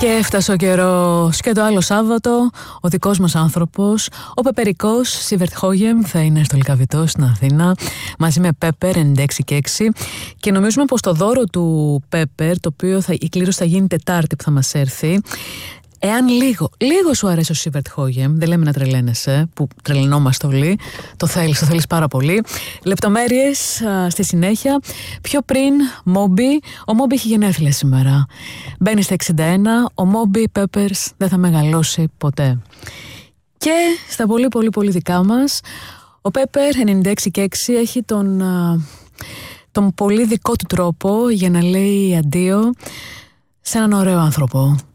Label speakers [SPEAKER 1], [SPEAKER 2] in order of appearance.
[SPEAKER 1] Και έφτασε ο καιρός και το άλλο Σάββατο ο δικός μας άνθρωπος, ο Πεπερικός Σίβερτ Χόγεμ, θα είναι στο Λυκαβητό στην Αθήνα μαζί με Πέπερ 96 και 6 και νομίζουμε πως το δώρο του Πέπερ, το οποίο η κλήρωση θα γίνει Τετάρτη που θα μας έρθει, εάν λίγο σου αρέσει ο Σίβερτ Χόγεμ, δεν λέμε να τρελαίνεσαι, που τρελαινόμαστε όλοι, το θέλεις πάρα πολύ. Λεπτομέρειες στη συνέχεια. Πιο πριν, Μόμπι. Ο Μόμπι έχει γενέθλια σήμερα. Μπαίνει στα 61, ο Μόμπι Peppers δεν θα μεγαλώσει ποτέ. Και στα πολύ δικά μας, ο Πέπερ 96 και 6 έχει τον πολύ δικό του τρόπο για να λέει αντίο σε έναν ωραίο άνθρωπο.